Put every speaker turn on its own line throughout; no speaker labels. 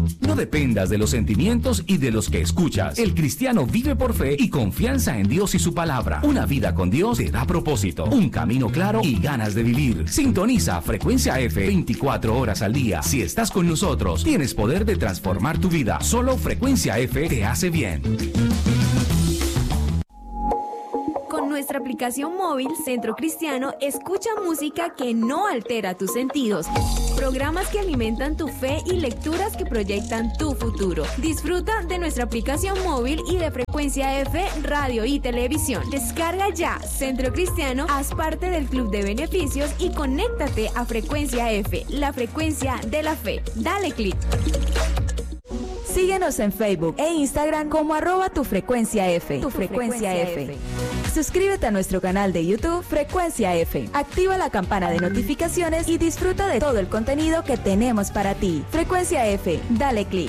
No dependas de los sentimientos y de los que escuchas. El cristiano vive por fe y confianza en Dios y su palabra. Una vida con Dios te da propósito, un camino claro y ganas de vivir. Sintoniza Frecuencia F 24 horas al día. Si estás con nosotros, tienes poder de transformar tu vida. Solo Frecuencia F te hace bien.
Con nuestra aplicación móvil Centro Cristiano, escucha música que no altera tus sentidos, programas que alimentan tu fe y lecturas que proyectan tu futuro. Disfruta de nuestra aplicación móvil y de Frecuencia F, radio y televisión. Descarga ya Centro Cristiano, haz parte del club de beneficios y conéctate a Frecuencia F, la frecuencia de la fe. Dale clic.
Síguenos en Facebook e Instagram como @tufrecuenciaF. Tu Frecuencia F. Suscríbete a nuestro canal de YouTube Frecuencia F. Activa la campana de notificaciones y disfruta de todo el contenido que tenemos para ti. Frecuencia F, dale clic.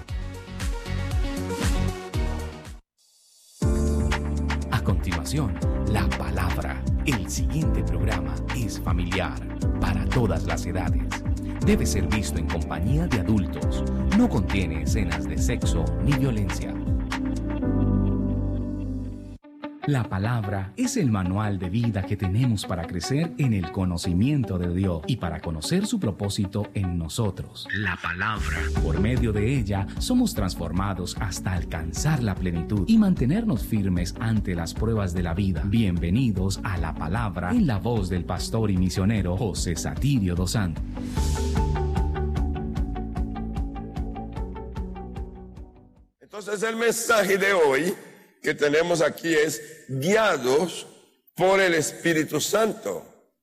A continuación, la palabra. El siguiente programa es familiar para todas las edades. Debe ser visto en compañía de adultos. No contiene escenas de sexo ni violencia. La palabra es el manual de vida que tenemos para crecer en el conocimiento de Dios y para conocer su propósito en nosotros. La palabra. Por medio de ella somos transformados hasta alcanzar la plenitud y mantenernos firmes ante las pruebas de la vida. Bienvenidos a la palabra en la voz del pastor y misionero José Satirio dos Santos.
Entonces el mensaje de hoy que tenemos aquí es guiados por el Espíritu Santo.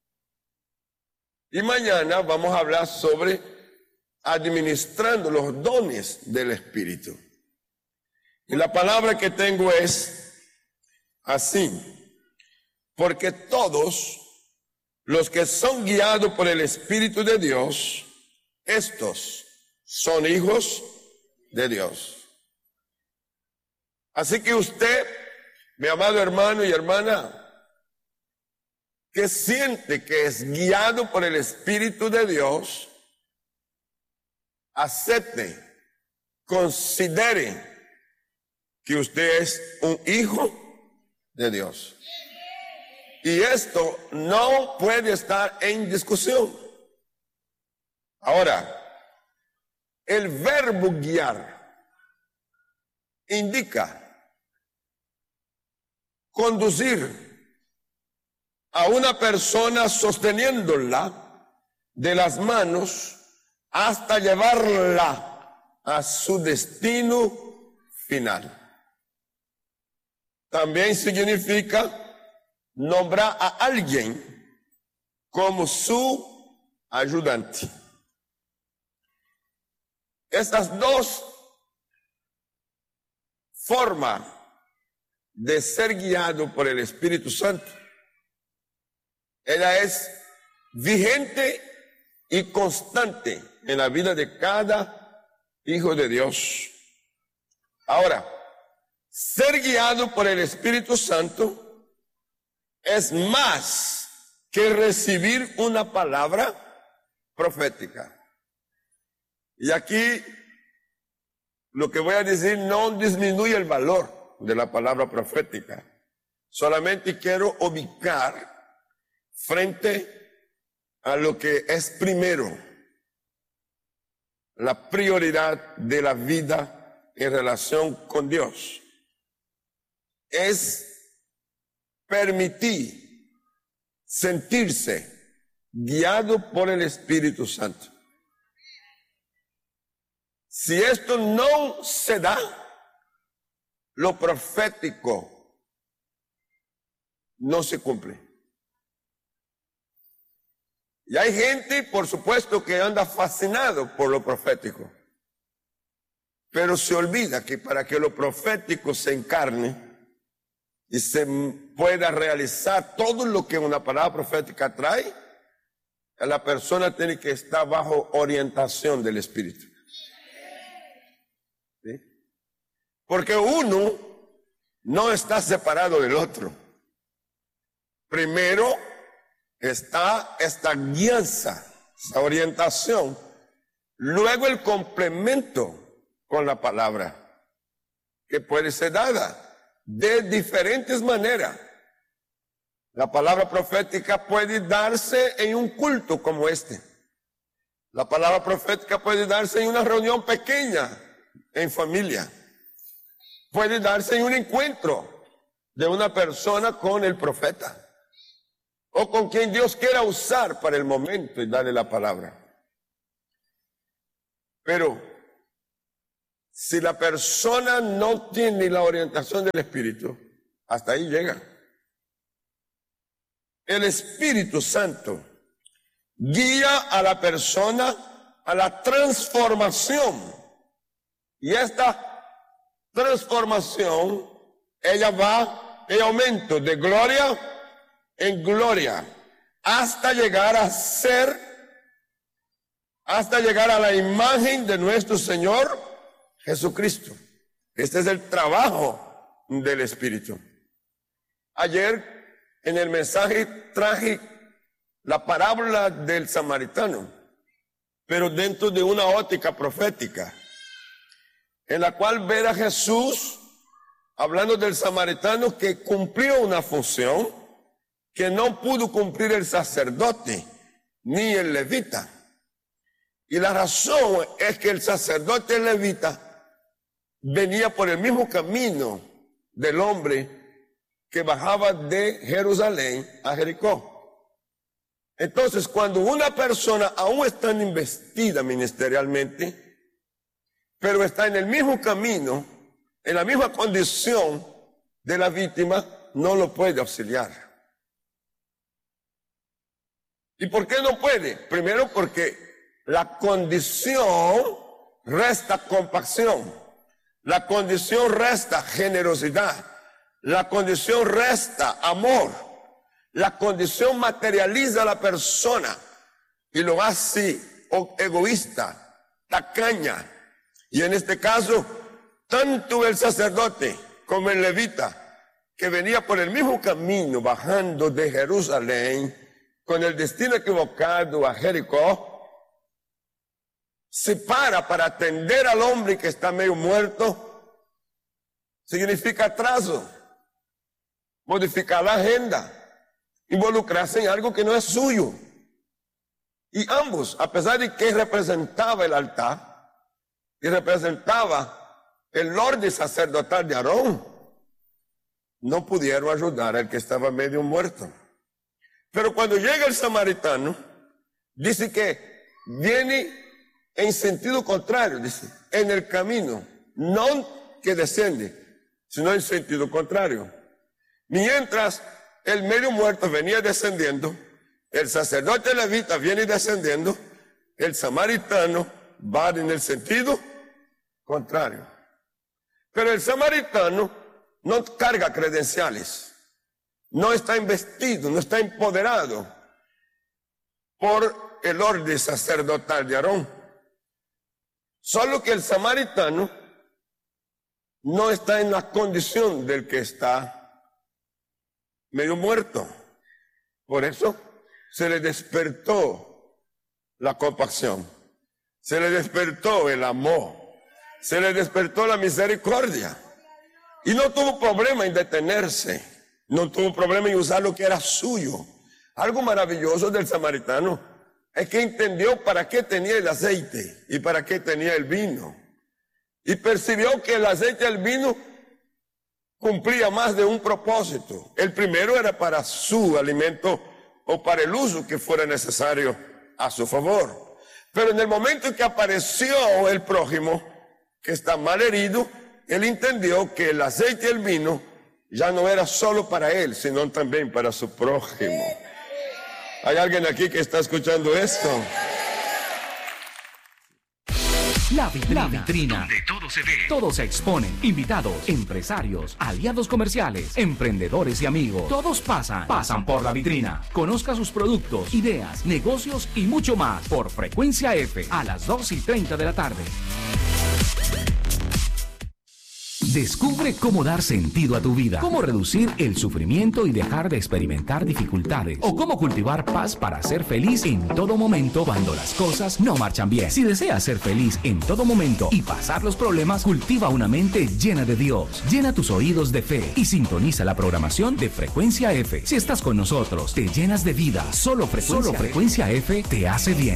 Y mañana vamos a hablar sobre administrando los dones del Espíritu. Y la palabra que tengo es así: porque todos los que son guiados por el Espíritu de Dios, estos son hijos de Dios. Así que usted, mi amado hermano y hermana, que siente que es guiado por el Espíritu de Dios, acepte, considere que usted es un hijo de Dios. Y esto no puede estar en discusión. Ahora, el verbo guiar indica conducir a una persona sosteniéndola de las manos hasta llevarla a su destino final. También significa nombrar a alguien como su ayudante. Estas dos formas de ser guiado por el Espíritu Santo, ella es vigente y constante en la vida de cada hijo de Dios. Ahora, ser guiado por el Espíritu Santo es más que recibir una palabra profética. Y aquí lo que voy a decir no disminuye el valor de la palabra profética. Solamente quiero ubicar frente a lo que es primero, la prioridad de la vida en relación con Dios. Es permitir sentirse guiado por el Espíritu Santo. Si esto no se da, lo profético no se cumple. Y hay gente, por supuesto, que anda fascinado por lo profético, pero se olvida que para que lo profético se encarne y se pueda realizar todo lo que una palabra profética trae, la persona tiene que estar bajo orientación del Espíritu. ¿Sí? Porque uno no está separado del otro. Primero está esta guianza, esta orientación. Luego el complemento con la palabra, que puede ser dada de diferentes maneras. La palabra profética puede darse en un culto como este. La palabra profética puede darse en una reunión pequeña, en familia. Puede darse en un encuentro de una persona con el profeta, o con quien Dios quiera usar para el momento y darle la palabra. Pero si la persona no tiene la orientación del Espíritu, hasta ahí llega. El Espíritu Santo guía a la persona a la transformación. Y esta transformación, ella va en aumento de gloria en gloria, hasta llegar a la imagen de nuestro Señor Jesucristo. Este es el trabajo del Espíritu. Ayer en el mensaje traje la parábola del samaritano, pero dentro de una óptica profética, en la cual ver a Jesús hablando del samaritano que cumplió una función que no pudo cumplir el sacerdote ni el levita. Y la razón es que el sacerdote levita venía por el mismo camino del hombre que bajaba de Jerusalén a Jericó. Entonces, cuando una persona aún está investida ministerialmente, pero está en el mismo camino, en la misma condición de la víctima, no lo puede auxiliar. ¿Y por qué no puede? Primero porque la condición resta compasión, la condición resta generosidad, la condición resta amor, la condición materializa a la persona y lo hace egoísta, tacaña. Y en este caso, tanto el sacerdote como el levita, que venía por el mismo camino bajando de Jerusalén con el destino equivocado a Jericó, se para atender al hombre que está medio muerto. Significa atraso, modificar la agenda, involucrarse en algo que no es suyo. Y ambos, a pesar de que representaba el altar y representaba el orden sacerdotal de Aarón, no pudieron ayudar al que estaba medio muerto. Pero cuando llega el samaritano, dice que viene en sentido contrario, dice, en el camino, no que desciende, sino en sentido contrario. Mientras el medio muerto venía descendiendo, el sacerdote levita viene descendiendo, el samaritano va en el sentido contrario. Pero el samaritano no carga credenciales, no está investido, no está empoderado por el orden sacerdotal de Aarón. Solo que el samaritano no está en la condición del que está medio muerto. Por eso se le despertó la compasión, se le despertó el amor, se le despertó la misericordia. Y no tuvo problema en detenerse, no tuvo problema en usar lo que era suyo. Algo maravilloso del samaritano es que entendió para qué tenía el aceite y para qué tenía el vino. Y percibió que el aceite y el vino cumplía más de un propósito. El primero era para su alimento o para el uso que fuera necesario a su favor. Pero en el momento en que apareció el prójimo, que está mal herido, él entendió que el aceite y el vino ya no era solo para él, sino también para su prójimo. ¿Hay alguien aquí que está escuchando esto?
La vitrina, donde todo se ve, todo se expone. Invitados, empresarios, aliados comerciales, emprendedores y amigos. Todos pasan por la vitrina. Conozca sus productos, ideas, negocios y mucho más por Frecuencia F a las 2:30 de la tarde. Descubre cómo dar sentido a tu vida, cómo reducir el sufrimiento y dejar de experimentar dificultades, o cómo cultivar paz para ser feliz en todo momento cuando las cosas no marchan bien. Si deseas ser feliz en todo momento y pasar los problemas, cultiva una mente llena de Dios. Llena tus oídos de fe y sintoniza la programación de Frecuencia F. Si estás con nosotros, te llenas de vida. Solo Frecuencia F te hace bien.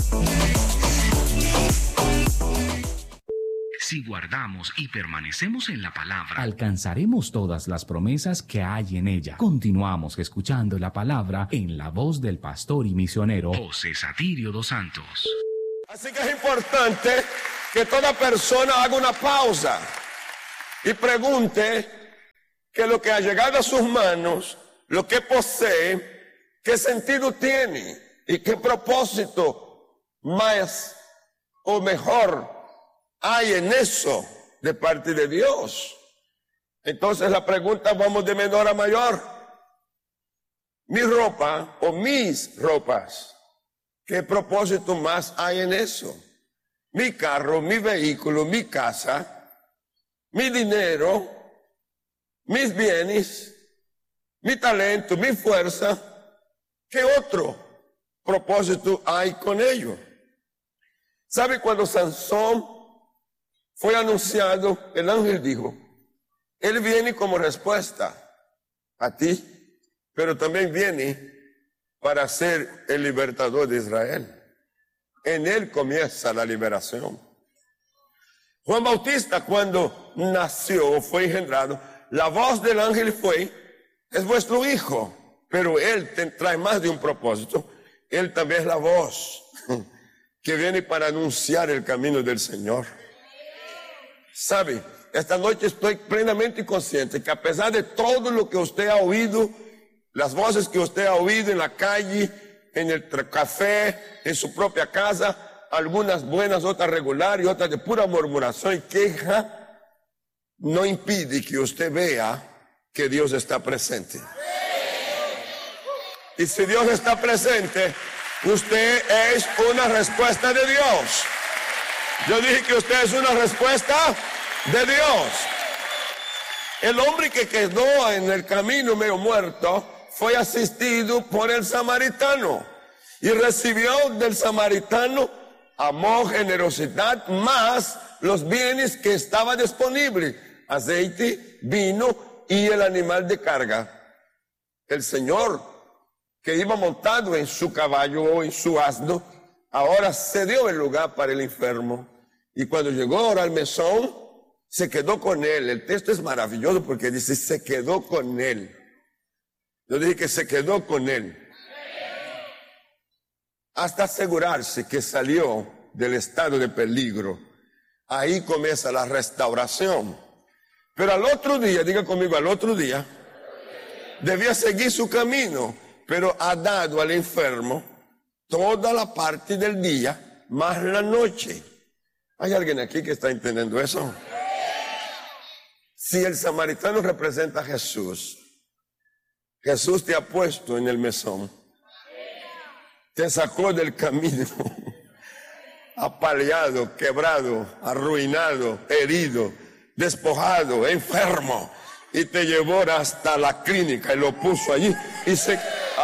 Si guardamos y permanecemos en la palabra, alcanzaremos todas las promesas que hay en ella. Continuamos escuchando la palabra en la voz del pastor y misionero José Satirio dos Santos.
Así que es importante que toda persona haga una pausa y pregunte que lo que ha llegado a sus manos, lo que posee, qué sentido tiene y qué propósito más o mejor hay en eso de parte de Dios. Entonces la pregunta, vamos de menor a mayor. Mi ropa o mis ropas, ¿qué propósito más hay en eso? Mi carro, mi vehículo, mi casa, mi dinero, mis bienes, mi talento, mi fuerza, ¿qué otro propósito hay con ello? ¿Sabe cuando Sansón fue anunciado? El ángel dijo, él viene como respuesta a ti, pero también viene para ser el libertador de Israel. En él comienza la liberación. Juan Bautista, cuando nació o fue engendrado, la voz del ángel fue, es vuestro hijo, pero él trae más de un propósito. Él también es la voz que viene para anunciar el camino del Señor. ¿Sabe? Esta noche estoy plenamente consciente que a pesar de todo lo que usted ha oído, las voces que usted ha oído en la calle, en el café, en su propia casa, algunas buenas, otras regulares y otras de pura murmuración y queja, no impide que usted vea que Dios está presente. Y si Dios está presente, usted es una respuesta de Dios. Yo dije que usted es una respuesta de Dios. El hombre que quedó en el camino medio muerto fue asistido por el samaritano y recibió del samaritano amor, generosidad, más los bienes que estaban disponibles: aceite, vino y el animal de carga. El Señor, que iba montado en su caballo o en su asno, ahora cedió el lugar para el enfermo. Y cuando llegó ahora al mesón, se quedó con él. El texto es maravilloso porque dice, se quedó con él. Yo dije que se quedó con él. Hasta asegurarse que salió del estado de peligro. Ahí comienza la restauración. Pero al otro día, diga conmigo, al otro día, debía seguir su camino, pero ha dado al enfermo toda la parte del día, más la noche. ¿Hay alguien aquí que está entendiendo eso? Si el samaritano representa a Jesús, Jesús te ha puesto en el mesón, te sacó del camino, apaleado, quebrado, arruinado, herido, despojado, enfermo, y te llevó hasta la clínica y lo puso allí y sí.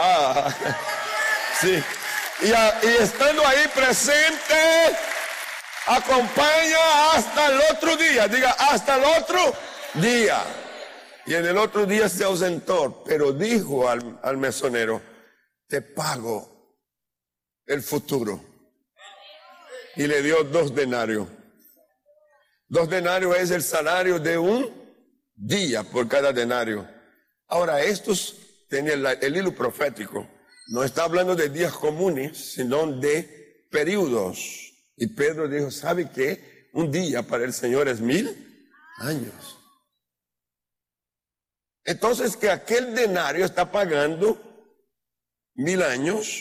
Y estando ahí presente, acompaña hasta el otro día. Diga, hasta el otro día. Y en el otro día se ausentó, pero dijo al mesonero, te pago el futuro. Y le dio 2 denarios. 2 denarios es el salario de un día por cada denario. Ahora, estos tenían el hilo profético. No está hablando de días comunes, sino de periodos. Y Pedro dijo, ¿sabe qué? Un día para el Señor es 1000 años. Entonces, que aquel denario está pagando 1000 años.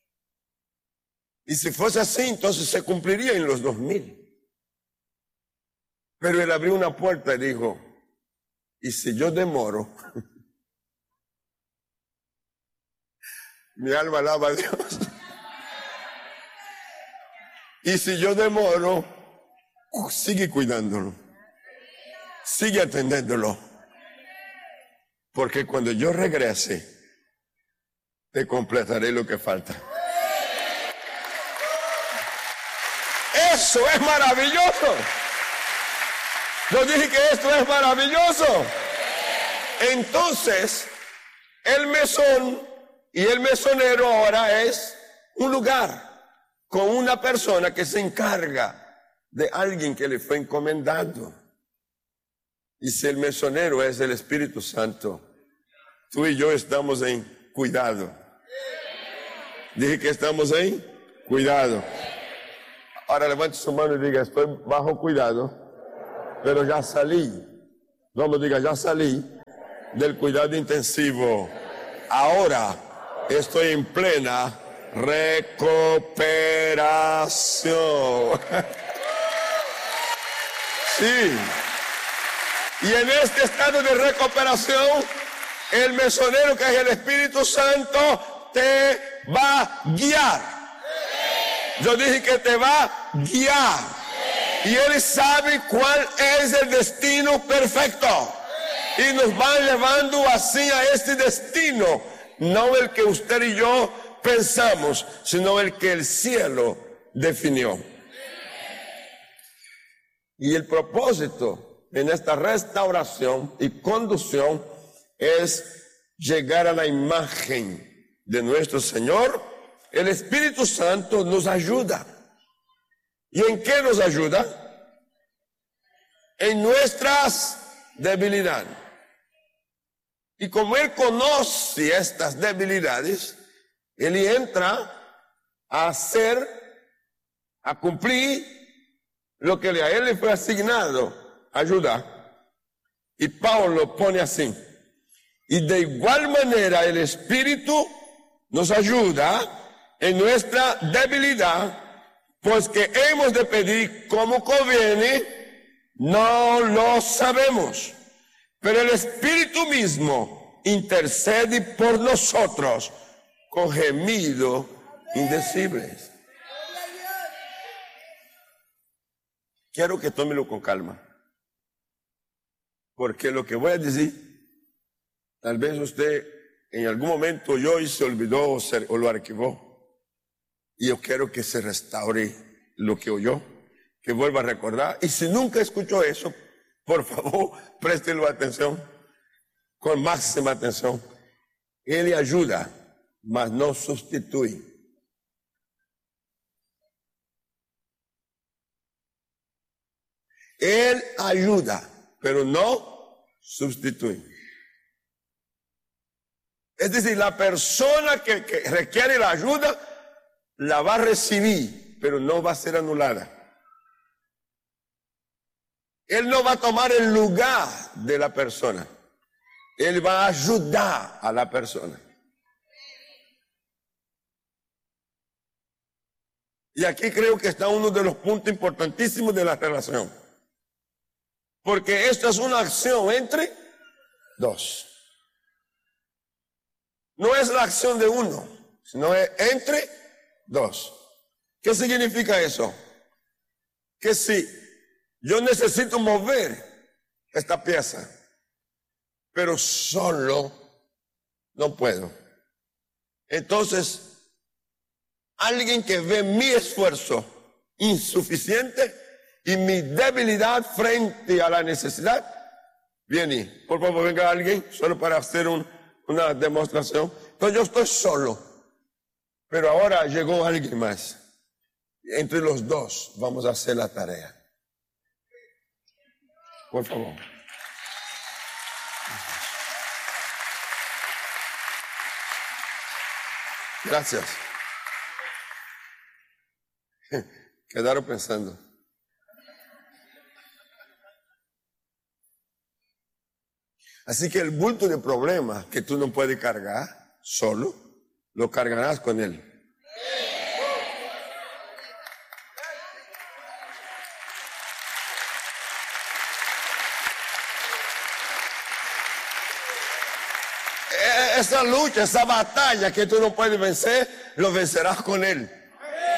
Y si fuese así, entonces se cumpliría en los 2000. Pero él abrió una puerta y dijo, y si yo demoro, mi alma alaba a Dios. Y si yo demoro, sigue cuidándolo. sigue atendiéndolo. Porque cuando yo regrese, te completaré lo que falta. Eso es maravilloso. Yo dije que esto es maravilloso. Entonces, el mesón y el mesonero ahora es un lugar con una persona que se encarga de alguien que le fue encomendado. Y si el mesonero es el Espíritu Santo, tú y yo estamos en cuidado. Dije que estamos en cuidado. Ahora levante su mano y diga, estoy bajo cuidado, pero ya salí. Vamos, diga, ya salí del cuidado intensivo. Ahora estoy en plena recuperación. Sí. Y en este estado de recuperación, el mesonero, que es el Espíritu Santo, te va a guiar. Yo dije que te va a guiar. Y Él sabe cuál es el destino perfecto. Y nos va llevando así a este destino. No el que usted y yo pensamos, sino el que el cielo definió. Y el propósito en esta restauración y conducción es llegar a la imagen de nuestro Señor. El Espíritu Santo nos ayuda. ¿Y en qué nos ayuda? En nuestras debilidades. Y como Él conoce estas debilidades, Él entra a hacer, a cumplir lo que a Él le fue asignado, ayudar. Y Pablo pone así: y de igual manera el Espíritu nos ayuda en nuestra debilidad, pues que hemos de pedir como conviene, no lo sabemos. Pero el Espíritu mismo intercede por nosotros con gemidos indecibles. Quiero que tómelo con calma, porque lo que voy a decir, tal vez usted en algún momento oyó y se olvidó o lo archivó. Y yo quiero que se restaure lo que oyó, que vuelva a recordar. Y si nunca escuchó eso, por favor, préstelo atención, con máxima atención. Él ayuda, mas no sustituye. Él ayuda, pero no sustituye. Es decir, la persona que requiere la ayuda la va a recibir, pero no va a ser anulada. Él no va a tomar el lugar de la persona. Él va a ayudar a la persona. Y aquí creo que está uno de los puntos importantísimos de la relación. Porque esta es una acción entre dos. No es la acción de uno, sino es entre dos. ¿Qué significa eso? Que si yo necesito mover esta pieza, pero solo no puedo, entonces alguien que ve mi esfuerzo insuficiente y mi debilidad frente a la necesidad, viene. Por favor, venga alguien solo para hacer una demostración. Entonces yo estoy solo, pero ahora llegó alguien más. Entre los dos vamos a hacer la tarea. Por favor. Gracias. Quedaron pensando. Así que el bulto de problemas que tú no puedes cargar solo, lo cargarás con él. Esa lucha, esa batalla que tú no puedes vencer, lo vencerás con él.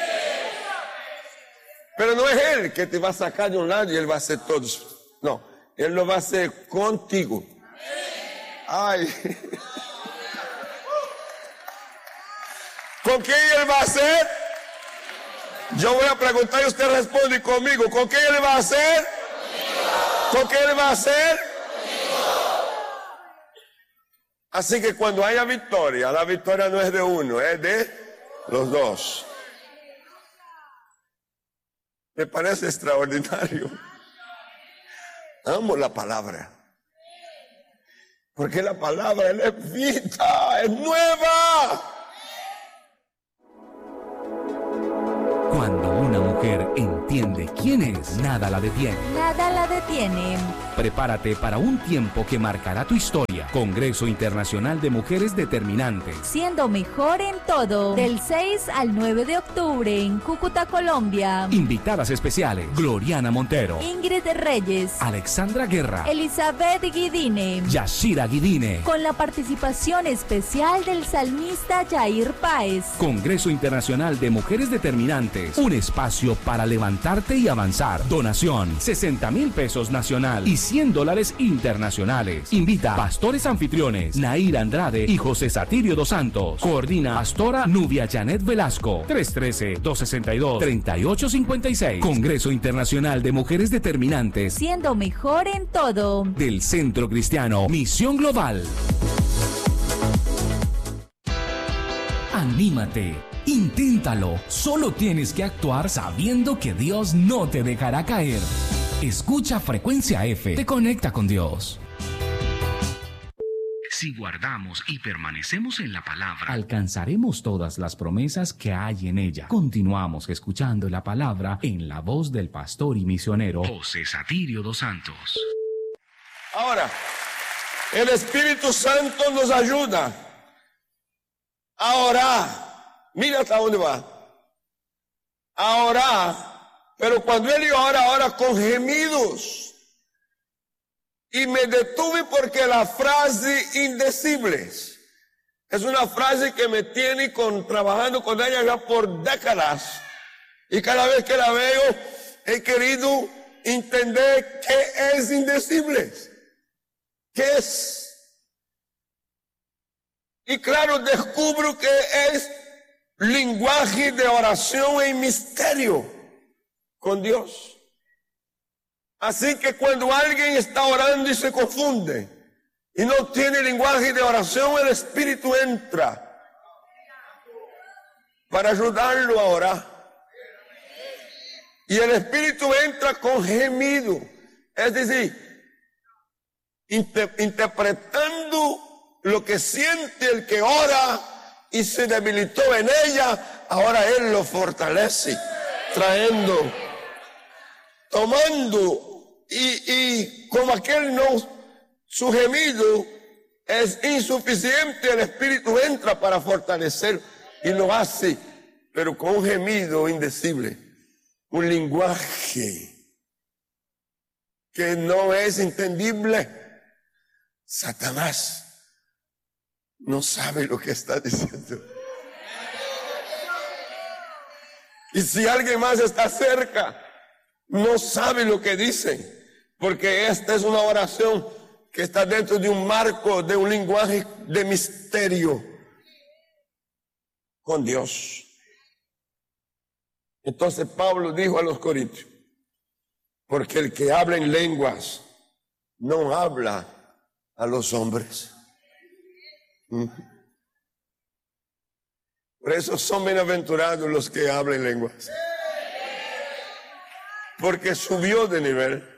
Pero no es él que te va a sacar de un lado y él va a hacer todo. No. Él lo va a hacer contigo. Ay. ¿Con quién Él va a hacer? Yo voy a preguntar y usted responde conmigo. ¿Con quién Él va a hacer? ¿Con quién Él va a hacer? Así que cuando haya victoria, la victoria no es de uno, es de los dos. Me parece extraordinario. Amo la palabra. Porque la palabra es vida, es nueva.
Cuando una mujer entiende quién es, nada la detiene.
Nada la detiene.
Prepárate para un tiempo que marcará tu historia. Congreso Internacional de Mujeres Determinantes.
Siendo mejor en todo. Del 6 al 9 de octubre en Cúcuta, Colombia.
Invitadas especiales: Gloriana Montero,
Ingrid Reyes,
Alexandra Guerra,
Elizabeth Guidine.
Yashira Guidine.
Con la participación especial del salmista Jair Páez.
Congreso Internacional de Mujeres Determinantes. Un espacio para levantarte y avanzar. Donación: 60,000 pesos nacional y $100 internacionales. Invita pastores anfitriones Nair Andrade y José Satirio dos Santos. Coordina Pastora Nubia Janet Velasco. 313-262-3856. Congreso Internacional de Mujeres Determinantes.
Siendo mejor en todo.
Del Centro Cristiano Misión Global. Anímate. Inténtalo. Solo tienes que actuar sabiendo que Dios no te dejará caer. Escucha Frecuencia F. Te conecta con Dios. Si guardamos y permanecemos en la palabra, alcanzaremos todas las promesas que hay en ella. Continuamos escuchando la palabra en la voz del pastor y misionero José Satirio dos Santos.
Ahora, el Espíritu Santo nos ayuda a orar. Mira hasta dónde va. A orar. Pero cuando él ora con gemidos. Y me detuve porque la frase indecibles es una frase que me tiene trabajando con ella ya por décadas. Y cada vez que la veo, he querido entender qué es indecibles. ¿Qué es? Y claro, descubro que es lenguaje de oración en misterio con Dios. Así que cuando alguien está orando y se confunde y no tiene lenguaje de oración, el Espíritu entra para ayudarlo a orar. Y el Espíritu entra con gemido, es decir, interpretando lo que siente el que ora y se debilitó en ella. Ahora Él lo fortalece, trayendo, tomando, y como aquel no, su gemido es insuficiente, el Espíritu entra para fortalecer y lo hace, pero con un gemido indecible, un lenguaje que no es entendible. Satanás no sabe lo que está diciendo. Y si alguien más está cerca, no sabe lo que dice. Porque esta es una oración que está dentro de un marco, de un lenguaje de misterio con Dios. Entonces Pablo dijo a los corintios: porque el que habla en lenguas no habla a los hombres. Por eso son bienaventurados los que hablan lenguas. Porque subió de nivel.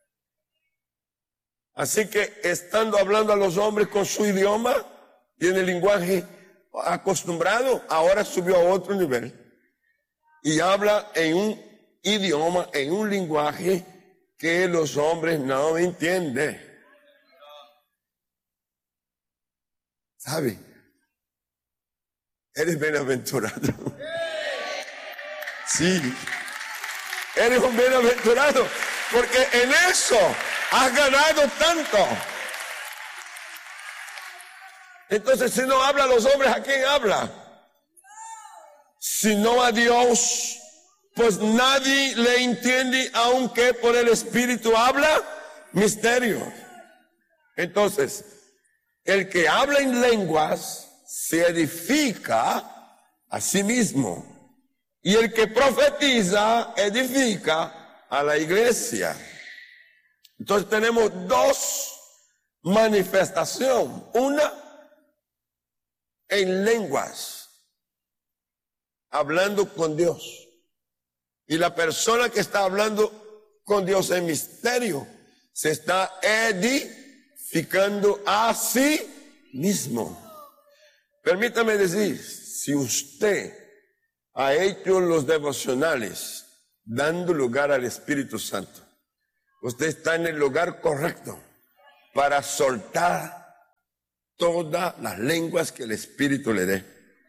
Así que estando hablando a los hombres con su idioma y en el lenguaje acostumbrado, ahora subió a otro nivel. Y habla en un idioma, en un lenguaje que los hombres no entienden. ¿Sabe? Eres bienaventurado. Sí. Eres un bienaventurado. Porque en eso has ganado tanto. Entonces, si no habla a los hombres, ¿a quién habla? Si no a Dios, pues nadie le entiende, aunque por el Espíritu habla misterios. Entonces, el que habla en lenguas se edifica a sí mismo. Y el que profetiza edifica a la iglesia. Entonces tenemos dos manifestaciones. Una en lenguas, hablando con Dios. Y la persona que está hablando con Dios en misterio se está edificando a sí mismo. Permítame decir, si usted ha hecho los devocionales dando lugar al Espíritu Santo, usted está en el lugar correcto para soltar todas las lenguas que el Espíritu le dé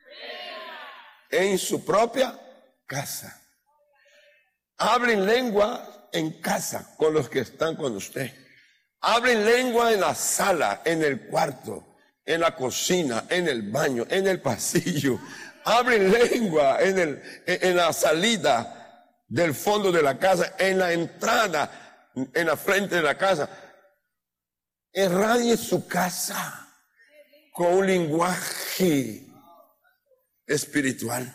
en su propia casa. Hablen lengua en casa con los que están con usted. Hablen lengua en la sala, en el cuarto, en la cocina, en el baño, en el pasillo. Hablen lengua en la salida del fondo de la casa, en la entrada, en la frente de la casa. Irradie su casa con un lenguaje espiritual.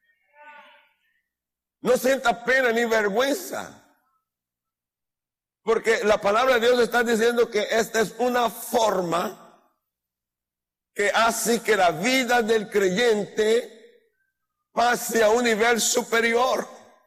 No sienta pena ni vergüenza, porque la palabra de Dios está diciendo que esta es una forma que hace que la vida del creyente pase a un nivel superior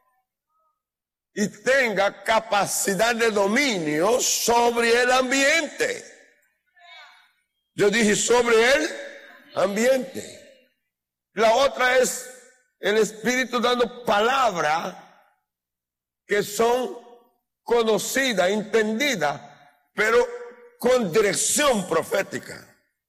y tenga capacidad de dominio sobre el ambiente. Yo dije sobre el ambiente. La otra es el Espíritu dando palabras que son conocidas, entendidas, pero con dirección profética.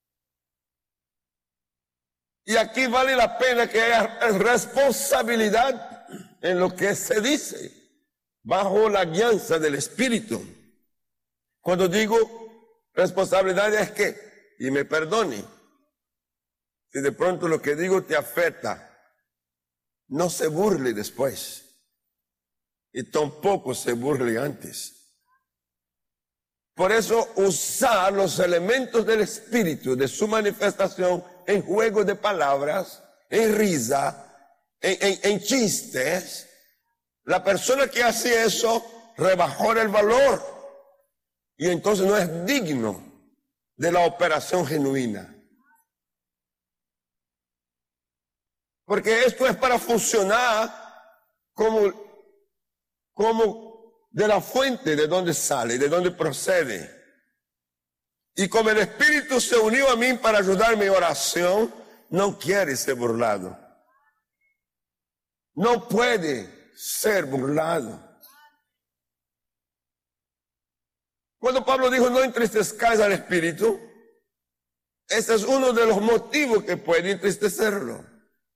Y aquí vale la pena que haya responsabilidad en lo que se dice, bajo la guianza del Espíritu. Cuando digo responsabilidad es que, y me perdone, si de pronto lo que digo te afecta, no se burle después, y tampoco se burle antes. Por eso usar los elementos del Espíritu, de su manifestación, en juego de palabras, en risa, en chistes. La persona que hace eso rebajó el valor y entonces no es digno de la operación genuina. Porque esto es para funcionar como de la fuente de donde sale, de donde procede. Y como el Espíritu se unió a mí para ayudarme en oración, no quiere ser burlado. No puede ser burlado. Cuando Pablo dijo no entristezcáis al Espíritu, ese es uno de los motivos que puede entristecerlo.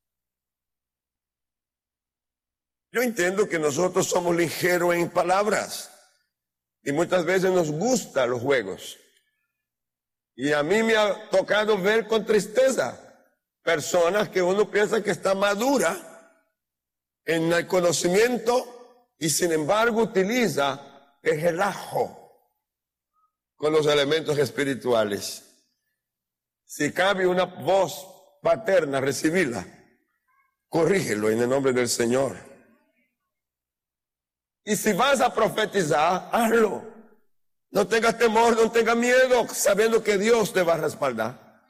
Yo entiendo que nosotros somos ligeros en palabras y muchas veces nos gustan los juegos. Y a mí me ha tocado ver con tristeza personas que uno piensa que está madura en el conocimiento y sin embargo utiliza el relajo con los elementos espirituales. Si cabe una voz paterna, recibirla, corrígelo en el nombre del Señor. Y si vas a profetizar, hazlo. No tengas temor, no tengas miedo, sabiendo que Dios te va a respaldar.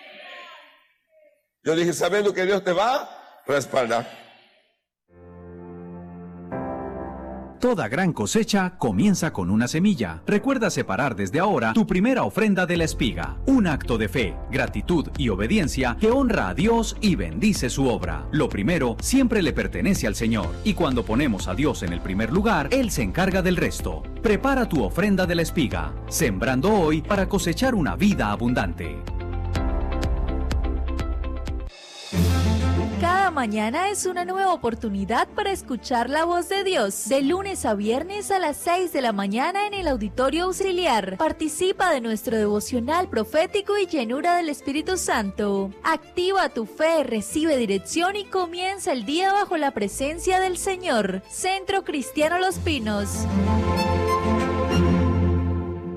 Yo dije, sabiendo que Dios te va a respaldar.
Toda gran cosecha comienza con una semilla. Recuerda separar desde ahora tu primera ofrenda de la espiga. Un acto de fe, gratitud y obediencia que honra a Dios y bendice su obra. Lo primero siempre le pertenece al Señor. Y cuando ponemos a Dios en el primer lugar, Él se encarga del resto. Prepara tu ofrenda de la espiga, sembrando hoy para cosechar una vida abundante.
Cada mañana es una nueva oportunidad para escuchar la voz de Dios. De lunes a viernes a las 6 de la mañana en el Auditorio Auxiliar. Participa de nuestro devocional profético y llenura del Espíritu Santo. Activa tu fe, recibe dirección y comienza el día bajo la presencia del Señor. Centro Cristiano Los Pinos.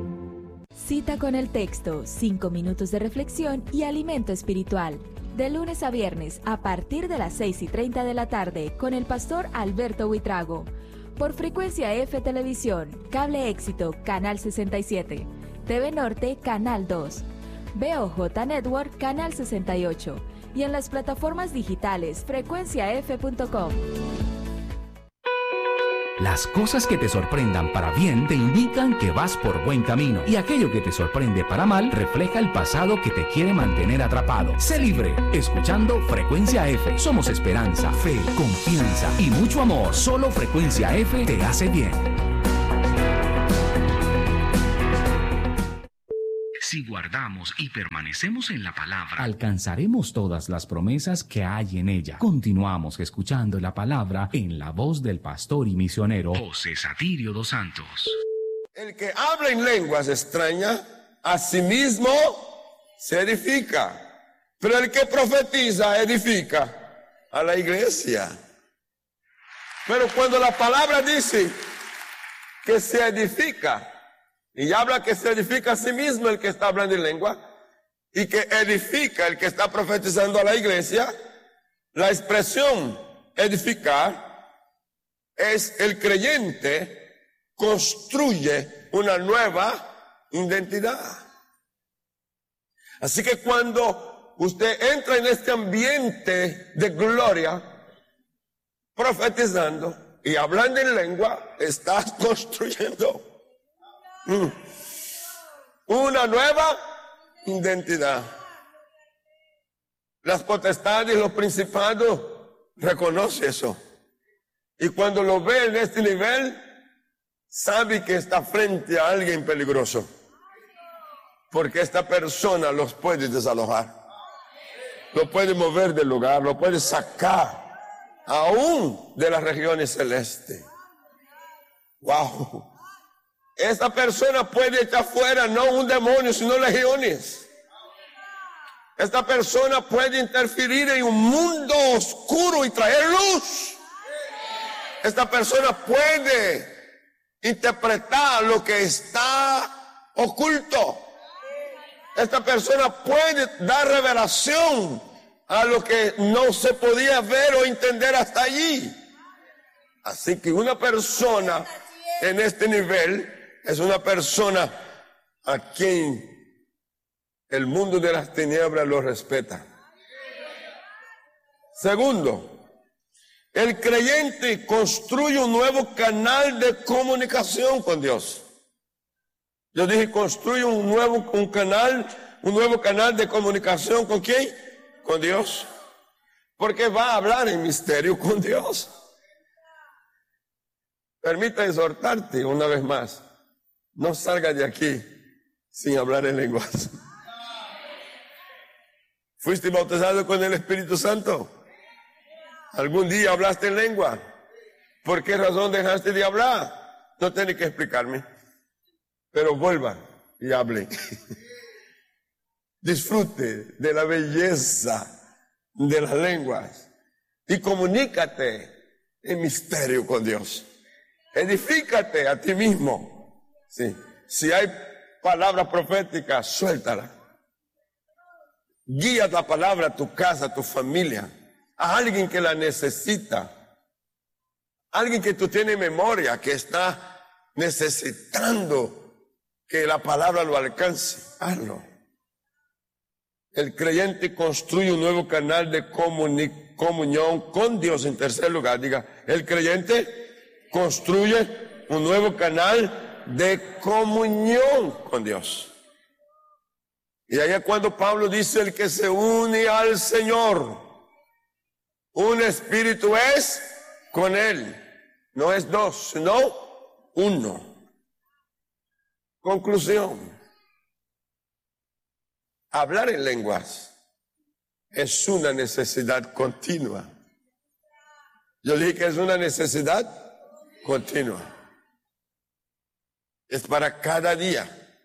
Cita con el texto, 5 minutos de reflexión y alimento espiritual. De lunes a viernes a partir de las 6:30 de la tarde con el pastor Alberto Buitrago. Por Frecuencia F Televisión, Cable Éxito, Canal 67. TV Norte, Canal 2. BOJ Network, Canal 68. Y en las plataformas digitales frecuenciaf.com.
Las cosas que te sorprendan para bien te indican que vas por buen camino, y aquello que te sorprende para mal refleja el pasado que te quiere mantener atrapado. Sé libre, escuchando Frecuencia F. Somos esperanza, fe, confianza y mucho amor. Solo Frecuencia F te hace bien. Si guardamos y permanecemos en la palabra, alcanzaremos todas las promesas que hay en ella. Continuamos escuchando la palabra en la voz del pastor y misionero José Satirio dos Santos.
El que habla en lenguas extrañas, a sí mismo se edifica. Pero el que profetiza, edifica a la iglesia. Pero cuando la palabra dice que se edifica, y habla que se edifica a sí mismo el que está hablando en lengua, y que edifica el que está profetizando a la iglesia, la expresión edificar es el creyente construye una nueva identidad. Así que cuando usted entra en este ambiente de gloria, profetizando y hablando en lengua, estás construyendo una nueva identidad. Las potestades y los principados reconocen eso. Y cuando lo ve en este nivel, sabe que está frente a alguien peligroso. Porque esta persona los puede desalojar. Lo puede mover del lugar, lo puede sacar aún de las regiones celestes. ¡Wow! Esta persona puede echar fuera no un demonio, sino legiones. Esta persona puede interferir en un mundo oscuro y traer luz. Esta persona puede interpretar lo que está oculto. Esta persona puede dar revelación a lo que no se podía ver o entender hasta allí. Así que una persona en este nivel es una persona a quien el mundo de las tinieblas lo respeta. Segundo, el creyente construye un nuevo canal de comunicación con Dios. Yo dije, construye un nuevo canal de comunicación ¿con quién? Con Dios. Porque va a hablar en misterio con Dios. Permita exhortarte una vez más. No salga de aquí sin hablar en lenguas. ¿Fuiste bautizado con el Espíritu Santo? ¿Algún día hablaste en lengua? ¿Por qué razón dejaste de hablar? No tiene que explicarme. Pero vuelva y hable. Disfrute de la belleza de las lenguas y comunícate en misterio con Dios. Edifícate a ti mismo. Sí. Si hay palabra profética, suéltala. Guía la palabra a tu casa, a tu familia, a alguien que la necesita, alguien que tú tienes memoria, que está necesitando que la palabra lo alcance. Hazlo. El creyente construye un nuevo canal de comunión con Dios. En tercer lugar, diga, el creyente construye un nuevo canal de comunión con Dios. Y ahí es cuando Pablo dice, el que se une al Señor, un espíritu es con Él. No es dos, sino uno. Conclusión. Hablar en lenguas es una necesidad continua. Yo dije que es una necesidad continua. Es para cada día.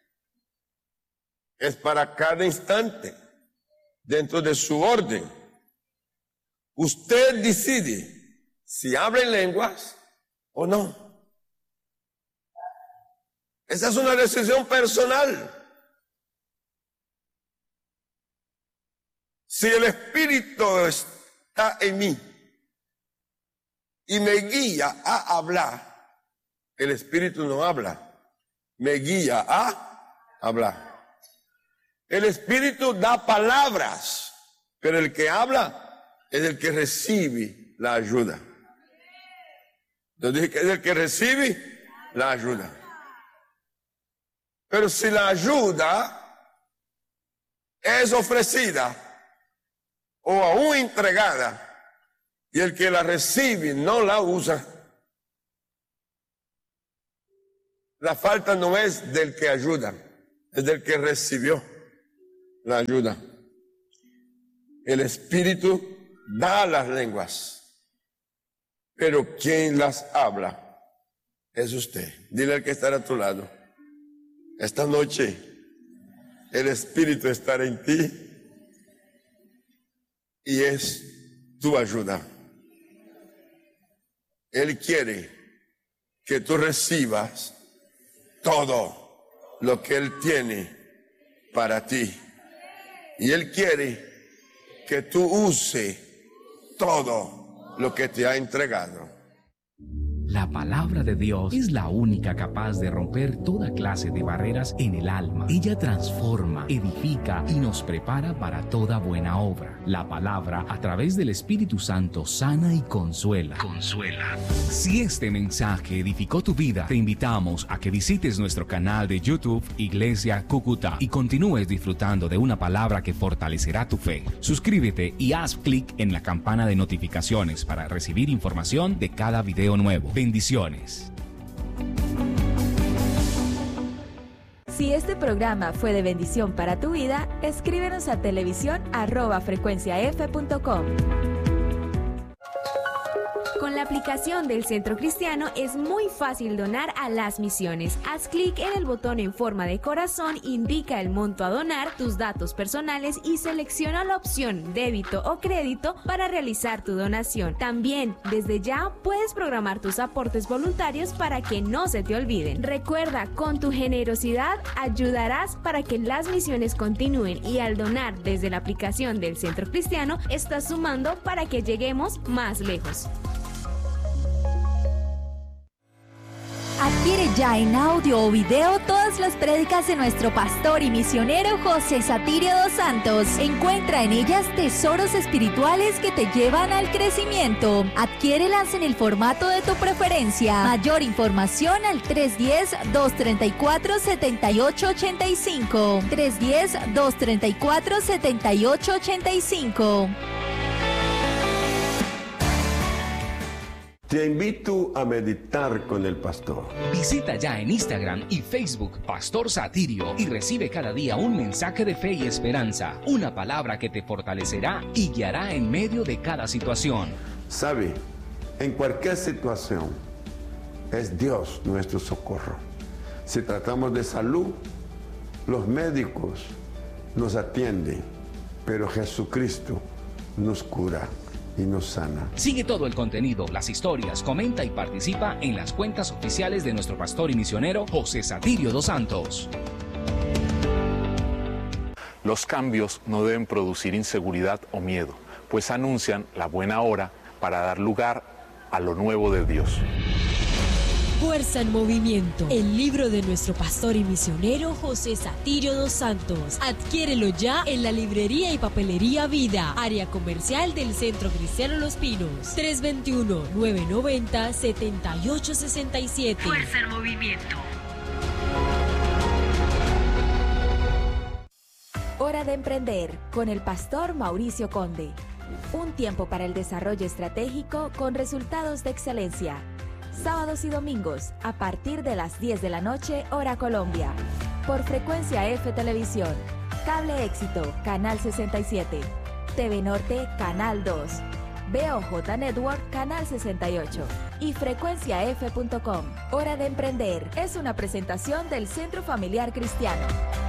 Es para cada instante. Dentro de su orden. Usted decide si habla en lenguas o no. Esa es una decisión personal. Si el Espíritu está en mí y me guía a hablar, el Espíritu no habla, me guía a hablar. El Espíritu da palabras, pero el que habla es el que recibe la ayuda. Yo dije que es el que recibe la ayuda. Pero si la ayuda es ofrecida o aún entregada y el que la recibe no la usa, la falta no es del que ayuda, es del que recibió la ayuda. El Espíritu da las lenguas, pero quien las habla es usted. Dile al que está a tu lado: esta noche el Espíritu estará en ti y es tu ayuda. Él quiere que tú recibas todo lo que Él tiene para ti. Y Él quiere que tú uses todo lo que te ha entregado.
La palabra de Dios es la única capaz de romper toda clase de barreras en el alma. Ella transforma, edifica y nos prepara para toda buena obra. La palabra, a través del Espíritu Santo, sana y consuela. Si este mensaje edificó tu vida, te invitamos a que visites nuestro canal de YouTube Iglesia Cúcuta y continúes disfrutando de una palabra que fortalecerá tu fe. Suscríbete y haz clic en la campana de notificaciones para recibir información de cada video nuevo. Bendiciones.
Si este programa fue de bendición para tu vida, escríbenos a televisión@frecuenciaf.com.
Con la aplicación del Centro Cristiano es muy fácil donar a las misiones. Haz clic en el botón en forma de corazón, indica el monto a donar, tus datos personales y selecciona la opción débito o crédito para realizar tu donación. También, desde ya, puedes programar tus aportes voluntarios para que no se te olviden. Recuerda, con tu generosidad ayudarás para que las misiones continúen y al donar desde la aplicación del Centro Cristiano, estás sumando para que lleguemos más lejos.
Adquiere ya en audio o video todas las prédicas de nuestro pastor y misionero José Satirio dos Santos. Encuentra en ellas tesoros espirituales que te llevan al crecimiento. Adquiérelas en el formato de tu preferencia. Mayor información al 310-234-7885. 310-234-7885.
Te invito a meditar con el pastor.
Visita ya en Instagram y Facebook Pastor Satirio y recibe cada día un mensaje de fe y esperanza, una palabra que te fortalecerá y guiará en medio de cada situación.
Sabe, en cualquier situación es Dios nuestro socorro. Si tratamos de salud, los médicos nos atienden, pero Jesucristo nos cura y nos sana.
Sigue todo el contenido, las historias, comenta y participa en las cuentas oficiales de nuestro pastor y misionero José Satirio dos Santos.
Los cambios no deben producir inseguridad o miedo, pues anuncian la buena hora para dar lugar a lo nuevo de Dios.
Fuerza en Movimiento, el libro de nuestro pastor y misionero José Satirio dos Santos. Adquiérelo ya en la librería y papelería Vida, área comercial del Centro Cristiano Los Pinos. 321-990-7867. Fuerza en Movimiento.
Hora de emprender con el pastor Mauricio Conde. Un tiempo para el desarrollo estratégico con resultados de excelencia. Sábados y domingos a partir de las 10 de la noche, hora Colombia. Por Frecuencia F Televisión, Cable Éxito, Canal 67, TV Norte, Canal 2, BOJ Network, Canal 68 y frecuenciaf.com. Hora de emprender es una presentación del Centro Familiar Cristiano.